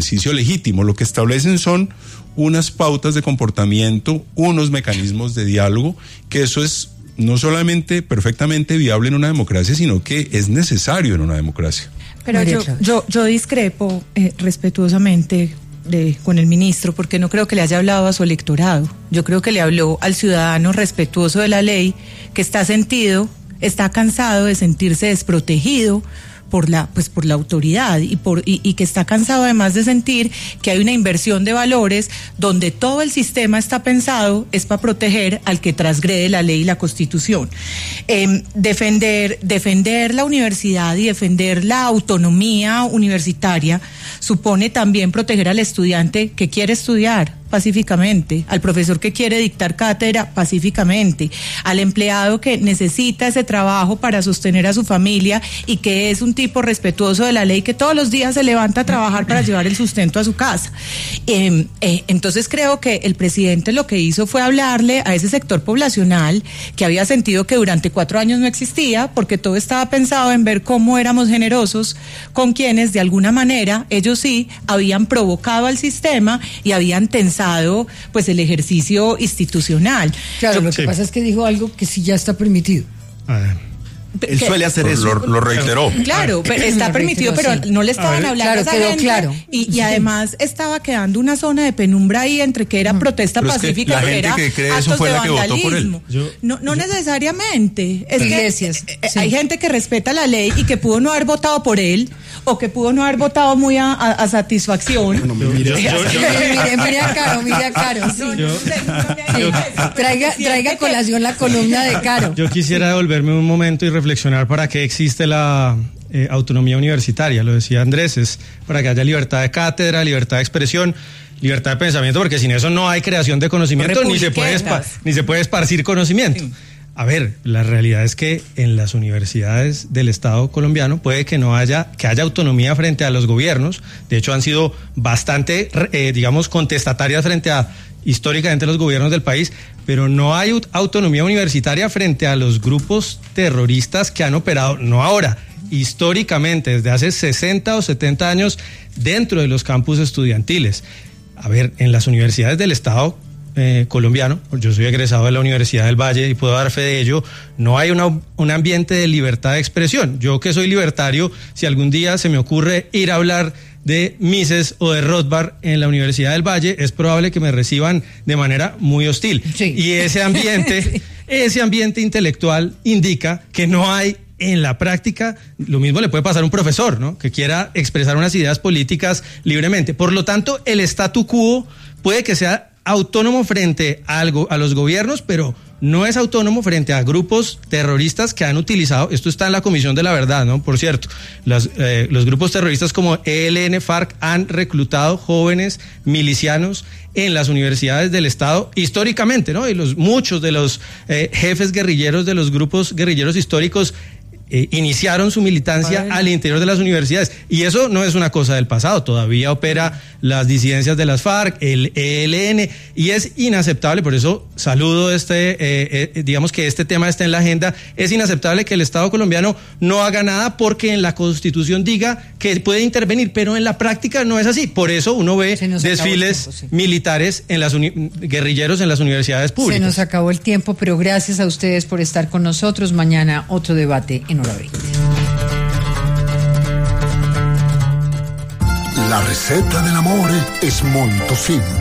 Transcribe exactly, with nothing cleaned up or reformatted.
ejercicio legítimo. Lo que establecen son unas pautas de comportamiento, unos mecanismos de diálogo, que eso es no solamente perfectamente viable en una democracia, sino que es necesario en una democracia. Pero yo, yo, yo discrepo eh, respetuosamente de, con el ministro, porque no creo que le haya hablado a su electorado. Yo creo que le habló al ciudadano respetuoso de la ley, que está sentido, está cansado de sentirse desprotegido por la pues por la autoridad y por y, y que está cansado además de sentir que hay una inversión de valores donde todo el sistema está pensado es para proteger al que transgrede la ley y la Constitución. Eh, defender defender la universidad y defender la autonomía universitaria supone también proteger al estudiante que quiere estudiar pacíficamente, al profesor que quiere dictar cátedra pacíficamente, al empleado que necesita ese trabajo para sostener a su familia y que es un tipo respetuoso de la ley que todos los días se levanta a trabajar para llevar el sustento a su casa. Eh, eh, entonces creo que el presidente lo que hizo fue hablarle a ese sector poblacional que había sentido que durante cuatro años no existía, porque todo estaba pensado en ver cómo éramos generosos con quienes de alguna manera, ellos sí, habían provocado al sistema y habían tensado pues el ejercicio institucional. Claro, Yo, lo que sí. pasa es que dijo algo que sí ya está permitido. Ah. Él ¿Qué? suele hacer eso. Lo, lo reiteró. Claro, pero está permitido, pero no le estaban hablando claro, a esa quedó gente, claro. Y, y además estaba quedando una zona de penumbra ahí entre que era protesta pero pacífica, es que la que gente era que cree actos eso fue de la que votó por él. Yo, no, no yo, necesariamente. Es iglesias, que sí. hay gente que respeta la ley y que pudo no haber votado por él o que pudo no haber votado muy a, a, a satisfacción. Bueno, mire, yo, yo, yo, mire, mire a Caro, mire a Caro. Sí. No, no, no, no, no, no, traiga, traiga colación la columna de Caro. Yo quisiera devolverme un momento y reflexionar para qué existe la eh, autonomía universitaria, lo decía Andrés, es para que haya libertad de cátedra, libertad de expresión, libertad de pensamiento, porque sin eso no hay creación de conocimiento, ni se puede espa- ni se puede esparcir conocimiento. Sí. A ver, la realidad es que en las universidades del Estado colombiano puede que no haya, que haya autonomía frente a los gobiernos. De hecho, han sido bastante, eh, digamos, contestatarias frente a históricamente los gobiernos del país, pero no hay autonomía universitaria frente a los grupos terroristas que han operado, no ahora, históricamente, desde hace sesenta o setenta años dentro de los campus estudiantiles. A ver, en las universidades del Estado Eh, colombiano, yo soy egresado de la Universidad del Valle y puedo dar fe de ello, no hay una, un ambiente de libertad de expresión. Yo que soy libertario, si algún día se me ocurre ir a hablar de Mises o de Rothbard en la Universidad del Valle, es probable que me reciban de manera muy hostil. Sí. Y ese ambiente, sí. ese ambiente intelectual indica que no hay en la práctica, lo mismo le puede pasar a un profesor, ¿no? Que quiera expresar unas ideas políticas libremente. Por lo tanto, el statu quo puede que sea autónomo frente a, algo, a los gobiernos, pero no es autónomo frente a grupos terroristas que han utilizado, esto está en la Comisión de la Verdad, ¿no? Por cierto, las, eh, los grupos terroristas como E L N, FARC han reclutado jóvenes milicianos en las universidades del Estado históricamente, ¿no? Y los, muchos de los eh, jefes guerrilleros de los grupos guerrilleros históricos Eh, iniciaron su militancia al interior de las universidades, y eso no es una cosa del pasado, todavía opera las disidencias de las FARC, el E L N, y es inaceptable, por eso saludo este, eh, eh, digamos que este tema está en la agenda, es inaceptable que el Estado colombiano no haga nada porque en la Constitución diga que puede intervenir, pero en la práctica no es así, por eso uno ve desfiles tiempo, sí. militares en las uni- guerrilleros en las universidades públicas. Se nos acabó el tiempo, pero gracias a ustedes por estar con nosotros, mañana otro debate en La receta del amor es molto simple.